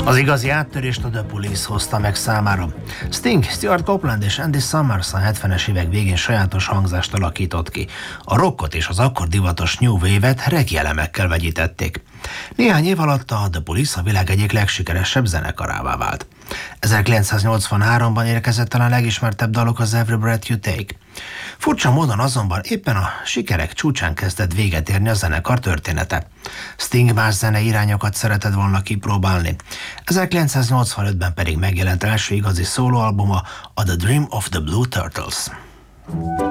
Az igazi áttörést a The Police hozta meg számára. Sting, Stuart Copeland és Andy Summers a 70-es évek végén sajátos hangzást alakított ki. A rockot és az akkor divatos new wave-et reggae elemekkel vegyítették. Néhány év alatt a The Police a világ egyik legsikeresebb zenekarává vált. 1983-ban érkezett el a legismertebb dalok az Every Breath You Take. Furcsa módon azonban éppen a sikerek csúcsán kezdett véget érni a zenekar története. Sting más zenei irányokat szeretett volna kipróbálni. 1985-ben pedig megjelent első igazi szólóalbuma, a The Dream of the Blue Turtles.